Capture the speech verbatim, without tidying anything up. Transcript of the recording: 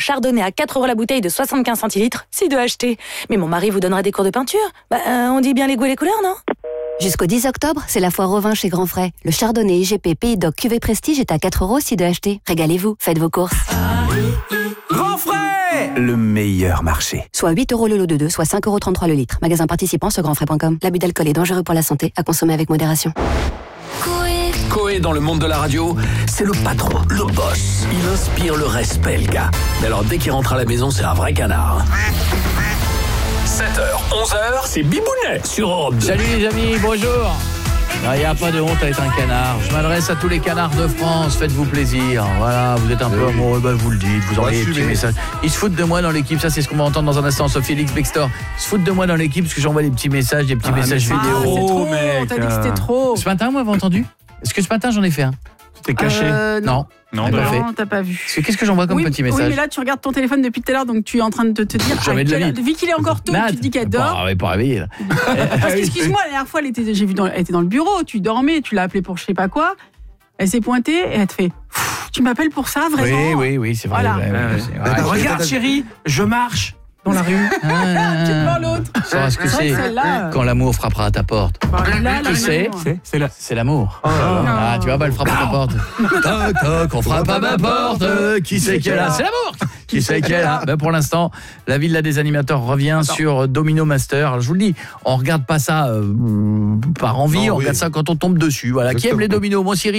chardonnay à quatre euros la bouteille de soixante-quinze centilitres, si de acheter. Mais mon mari vous donnera des cours de peinture. Bah, euh, on dit bien les goûts et les couleurs, non ? Jusqu'au dix octobre, c'est la foire au vin chez Grand Frais. Le chardonnay I G P Pays d'Oc Cuvée Prestige est à quatre euros si de acheter. Régalez-vous, faites vos courses. Grand Frais, le meilleur marché. Soit huit euros le lot de deux, soit cinq euros trente-trois le litre. Magasin participant sur grandfrais point com. L'abus d'alcool est dangereux pour la santé, à consommer avec modération. Coé dans le monde de la radio, c'est le patron, le boss. Il inspire le respect, le gars. Mais alors dès qu'il rentre à la maison, c'est un vrai canard. sept heures, onze heures, c'est Bibounet sur Europe deux. Salut les amis, bonjour. Il n'y a pas de honte à être un canard. Je m'adresse à tous les canards de France. Faites-vous plaisir. Voilà, vous êtes un peu amoureux, ben vous le dites. Vous envoyez des petits messages. Ils se foutent de moi dans l'équipe. Ça, c'est ce qu'on va entendre dans un instant. Sur Félix Bextor. Ils se foutent de moi dans l'équipe parce que j'envoie des petits messages, des petits ah, messages vidéo. Ah, c'est trop, mec. T'as dit que c'était trop. Ce matin, vous m'avez entendu ? Est-ce que ce matin, j'en ai fait un ? T'es caché euh, Non. Non, non, pas non t'as pas vu. Parce que qu'est-ce que j'envoie comme oui, petit message ? Oui, mais là, tu regardes ton téléphone depuis tout à l'heure, donc tu es en train de te, te dire... Jamais de la vie. Vu qu'il est encore tôt, Nade. tu te dis qu'elle dort. Ah, mais pas réveillé, là. Parce qu'excuse-moi, la dernière fois, elle était, j'ai vu dans, elle était dans le bureau, tu dormais, tu l'as appelée pour je sais pas quoi. Elle s'est pointée et elle te fait... Tu m'appelles pour ça, vraiment ? Oui, oui, oui, c'est vrai. Voilà. vrai, vrai, ouais. c'est vrai. Attends, regarde, chérie, je marche dans la rue. Tu te prends l'autre. Tu sauras ce que c'est quand l'amour frappera à ta porte. Là, Qui c'est ? C'est la... C'est l'amour. Oh là là. Ah, tu vois, bah, elle frappe à ta porte. Toc, toc, on frappe à ma porte. Qui c'est qui est là ? C'est l'amour. Qui c'est qui est là ? Ben, pour l'instant, la villa des animateurs revient Attends. sur Domino Master. Alors, je vous le dis, on regarde pas ça euh, par envie, non, on oui. regarde ça quand on tombe dessus. Voilà. Qui aime les dominos ? Moi, Cyril.